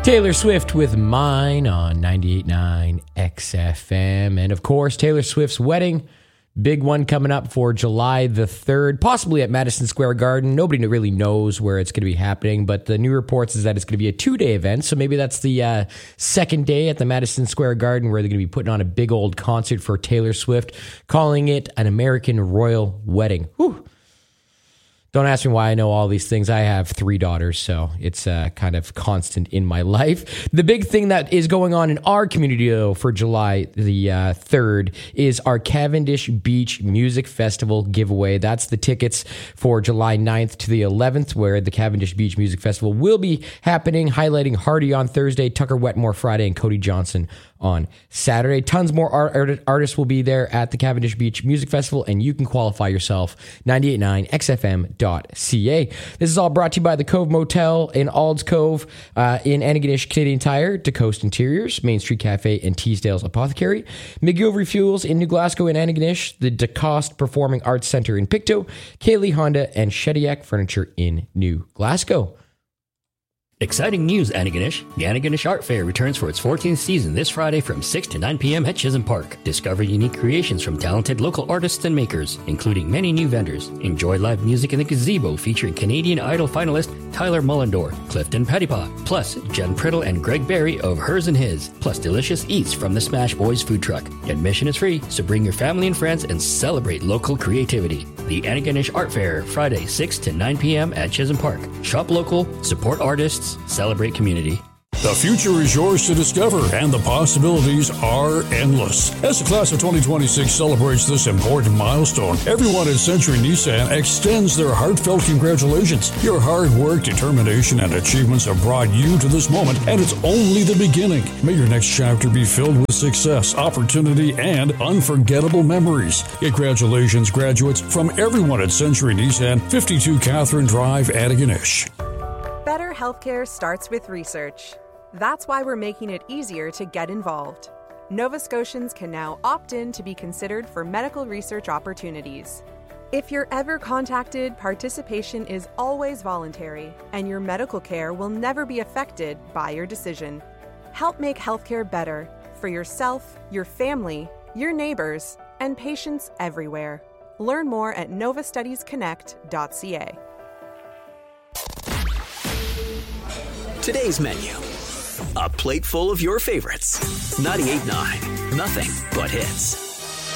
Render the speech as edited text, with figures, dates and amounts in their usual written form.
Taylor Swift with Mine on 98.9 XFM. And of course, Taylor Swift's wedding, big one coming up for July the 3rd, possibly at Madison Square Garden. Nobody really knows where it's going to be happening, but the new reports is that it's going to be a 2-day event. So maybe that's the second day at the Madison Square Garden where they're going to be putting on a big old concert for Taylor Swift, calling it an American royal wedding. Whew. Don't ask me why I know all these things. I have 3 daughters, so it's kind of constant in my life. The big thing that is going on in our community, though, for July the 3rd is our Cavendish Beach Music Festival giveaway. That's the tickets for July 9th to the 11th, where the Cavendish Beach Music Festival will be happening, highlighting Hardy on Thursday, Tucker Wetmore Friday, and Cody Johnson on Saturday. Tons more artists will be there at the Cavendish Beach Music Festival, and you can qualify yourself. 98.9xfm.ca. This is all brought to you by the Cove Motel in Ald's Cove, in Antigonish Canadian Tire, DeCoast Interiors, Main Street Cafe, and Teasdale's Apothecary, McGillivray Fuels in New Glasgow and Antigonish, the DeCoste Performing Arts Center in Pictou, Kaylee Honda, and Shediac Furniture in New Glasgow. Exciting news, Antigonish. The Antigonish Art Fair returns for its 14th season this Friday from 6 to 9 p.m. at Chisholm Park. Discover unique creations from talented local artists and makers, including many new vendors. Enjoy live music in the gazebo featuring Canadian Idol finalist Tyler Mullendore, Clifton Pettipaw, plus Jen Priddle and Greg Berry of Hers and His, plus delicious eats from the Smash Boys food truck. Admission is free, so bring your family and friends and celebrate local creativity. The Antigonish Art Fair, Friday, 6 to 9 p.m. at Chisholm Park. Shop local, support artists, celebrate community. The future is yours to discover, and the possibilities are endless. As the class of 2026 celebrates this important milestone, everyone at Century Nissan extends their heartfelt congratulations. Your hard work, determination, and achievements have brought you to this moment, and it's only the beginning. May your next chapter be filled with success, opportunity, and unforgettable memories. Congratulations, graduates, from everyone at Century Nissan, 52 Catherine Drive, Antigonish. Better healthcare starts with research. That's why we're making it easier to get involved. Nova Scotians can now opt in to be considered for medical research opportunities. If you're ever contacted, participation is always voluntary, and your medical care will never be affected by your decision. Help make healthcare better for yourself, your family, your neighbors, and patients everywhere. Learn more at novastudiesconnect.ca. Today's menu. A plate full of your favorites. 98.9. Nothing but hits.